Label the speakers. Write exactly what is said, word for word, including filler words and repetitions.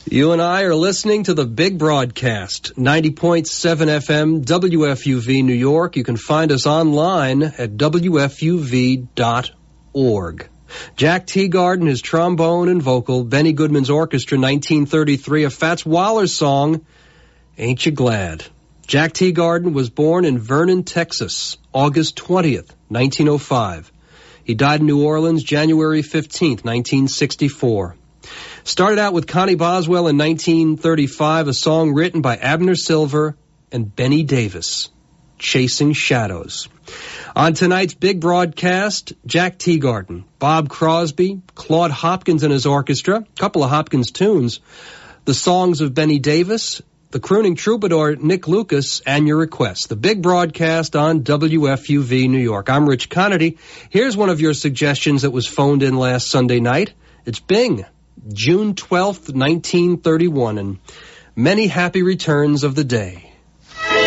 Speaker 1: You and I are listening to the Big Broadcast, ninety point seven F M, W F U V New York. You can find us online at W F U V dot org. Jack Teagarden, his trombone and vocal, Benny Goodman's orchestra, nineteen thirty-three, a Fats Waller song, Ain't You Glad? Jack Teagarden was born in Vernon, Texas, August twentieth, nineteen oh five. He died in New Orleans, January fifteenth, nineteen sixty-four. Started out with Connie Boswell in nineteen thirty-five, a song written by Abner Silver and Benny Davis, Chasing Shadows. On tonight's Big Broadcast, Jack Teagarden, Bob Crosby, Claude Hopkins and his orchestra, a couple of Hopkins tunes, the songs of Benny Davis, the crooning troubadour Nick Lucas, and your requests. The Big Broadcast on W F U V New York. I'm Rich Connedy. Here's one of your suggestions that was phoned in last Sunday night. It's Bing, June twelfth, nineteen thirty-one, and many happy returns of the day.